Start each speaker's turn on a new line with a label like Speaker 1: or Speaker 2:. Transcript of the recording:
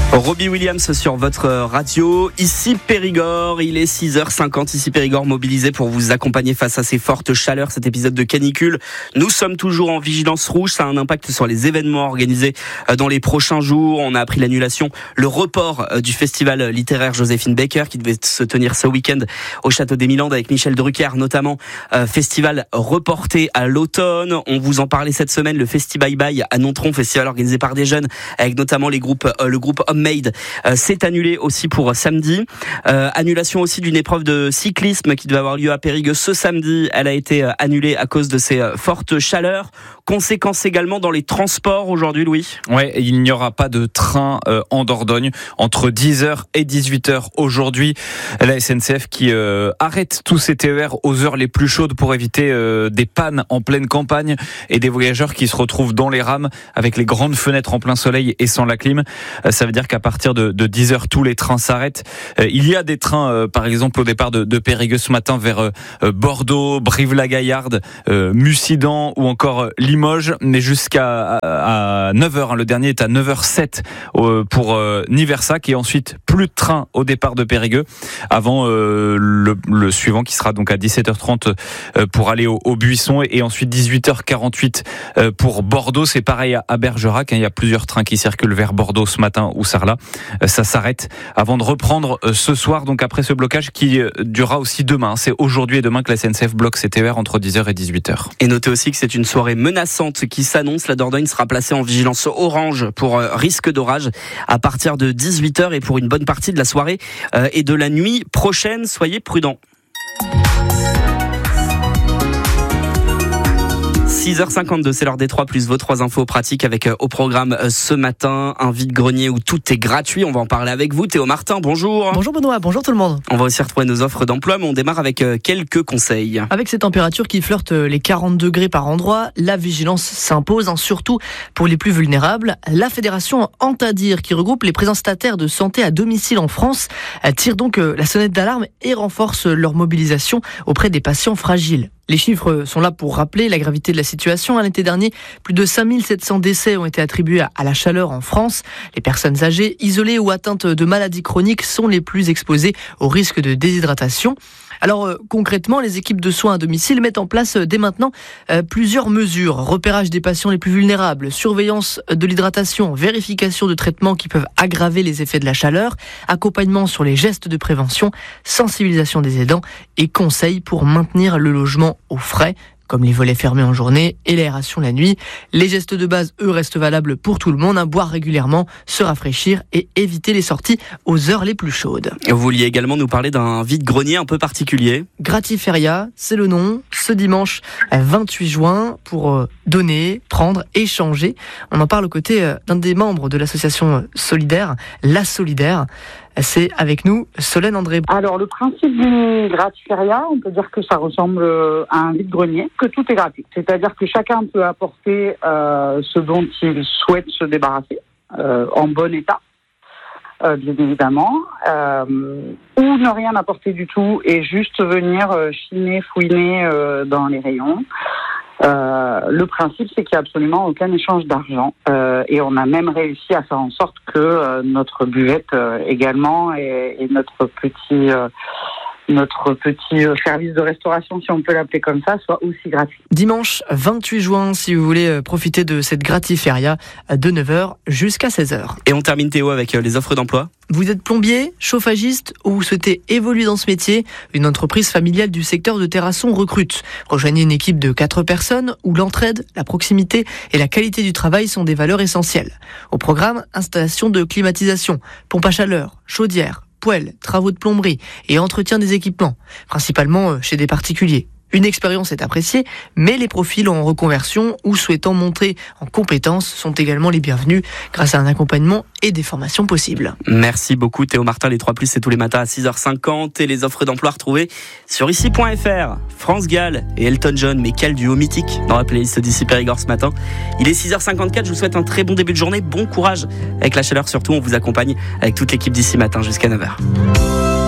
Speaker 1: Robbie Williams sur votre radio. Ici Périgord, il est 6h50. Ici Périgord mobilisé pour vous accompagner face à ces fortes chaleurs. Cet épisode de canicule, nous sommes toujours en vigilance rouge. Ça a un impact sur les événements organisés dans les prochains jours. On a appris l'annulation, le report du festival littéraire Joséphine Baker qui devait se tenir ce week-end au Château des Milandes avec Michel Drucker notamment. Festival reporté à l'automne. On vous en parlait cette semaine. Le Festi Bye Bye à Nontron, festival organisé par des jeunes avec notamment le groupe Homemade, s'est annulé aussi pour samedi. Annulation aussi d'une épreuve de cyclisme qui devait avoir lieu à Périgueux ce samedi. Elle a été annulée à cause de ces fortes chaleurs. Conséquence également dans les transports aujourd'hui, Louis.
Speaker 2: Ouais, il n'y aura pas de train en Dordogne entre 10h et 18h aujourd'hui. La SNCF qui arrête tous ses TER aux heures les plus chaudes pour éviter des pannes en pleine campagne et des voyageurs qui se retrouvent dans les rames avec les grandes fenêtres en plein soleil et sans la clim. Ça veut dire qu'à partir de 10h, tous les trains s'arrêtent. Il y a des trains, par exemple, au départ de Périgueux ce matin vers Bordeaux, Brive-la-Gaillarde, Mussidan ou encore Limoges, mais jusqu'à 9h. Le dernier est à 9h07 pour Niversac et ensuite plus de train au départ de Périgueux avant le suivant qui sera donc à 17h30 pour aller au Buisson et ensuite 18h48 pour Bordeaux. C'est pareil à Bergerac. Il y a plusieurs trains qui circulent vers Bordeaux ce matin ou Sarlat. Ça s'arrête avant de reprendre ce soir, donc après ce blocage qui durera aussi demain. C'est aujourd'hui et demain que la SNCF bloque ses TER entre 10h et 18h.
Speaker 1: Et notez aussi que c'est une soirée menaçante qui s'annonce. La Dordogne sera placée en vigilance orange pour risque d'orage à partir de 18h et pour une bonne partie de la soirée et de la nuit prochaine. Soyez prudents. 6h52, c'est l'heure des 3 plus vos 3 infos pratiques avec au programme ce matin un vide-grenier où tout est gratuit. On va en parler avec vous. Théo Martin, bonjour.
Speaker 3: Bonjour Benoît, bonjour tout le monde.
Speaker 1: On va aussi retrouver nos offres d'emploi, mais on démarre avec quelques conseils.
Speaker 3: Avec ces températures qui flirtent les 40 degrés par endroit, la vigilance s'impose, surtout pour les plus vulnérables. La fédération Antadir, qui regroupe les prestataires de santé à domicile en France, tire donc la sonnette d'alarme et renforce leur mobilisation auprès des patients fragiles. Les chiffres sont là pour rappeler la gravité de la situation. L'été dernier, plus de 5700 décès ont été attribués à la chaleur en France. Les personnes âgées, isolées ou atteintes de maladies chroniques sont les plus exposées au risque de déshydratation. Alors concrètement, les équipes de soins à domicile mettent en place dès maintenant plusieurs mesures. Repérage des patients les plus vulnérables, surveillance de l'hydratation, vérification de traitements qui peuvent aggraver les effets de la chaleur, accompagnement sur les gestes de prévention, sensibilisation des aidants et conseils pour maintenir le logement au frais, comme les volets fermés en journée et l'aération la nuit. Les gestes de base, eux, restent valables pour tout le monde. Boire régulièrement, se rafraîchir et éviter les sorties aux heures les plus chaudes.
Speaker 1: Vous vouliez également nous parler d'un vide-grenier un peu particulier.
Speaker 3: Gratiferia, c'est le nom. Ce dimanche 28 juin pour donner, prendre, échanger. On en parle aux côtés d'un des membres de l'association solidaire, La Solidaire. C'est avec nous Solène André.
Speaker 4: Alors le principe du gratiferia, on peut dire que ça ressemble à un vide-grenier, que tout est gratuit. C'est-à-dire que chacun peut apporter ce dont il souhaite se débarrasser, en bon état, bien évidemment, ou ne rien apporter du tout et juste venir chiner, fouiner dans les rayons. Le principe, c'est qu'il n'y a absolument aucun échange d'argent et on a même réussi à faire en sorte que notre buvette également et notre petit service de restauration, si on peut l'appeler comme ça, soit aussi gratuit.
Speaker 3: Dimanche 28 juin, si vous voulez profiter de cette gratiferia de 9h jusqu'à 16h.
Speaker 1: Et on termine Théo avec les offres d'emploi.
Speaker 3: Vous êtes plombier, chauffagiste ou vous souhaitez évoluer dans ce métier? Une entreprise familiale du secteur de Terrasson recrute. Rejoignez une équipe de 4 personnes où l'entraide, la proximité et la qualité du travail sont des valeurs essentielles. Au programme, installation de climatisation, pompe à chaleur, chaudière, poêle, travaux de plomberie et entretien des équipements, principalement chez des particuliers. Une expérience est appréciée, mais les profils en reconversion ou souhaitant monter en compétences sont également les bienvenus grâce à un accompagnement et des formations possibles.
Speaker 1: Merci beaucoup Théo Martin, les 3+, c'est tous les matins à 6h50 et les offres d'emploi retrouvées sur ici.fr. France Gall et Elton John, mais quel duo mythique dans la playlist d'Ici Périgord ce matin. Il est 6h54, je vous souhaite un très bon début de journée, bon courage avec la chaleur surtout, on vous accompagne avec toute l'équipe d'Ici Matin jusqu'à 9h.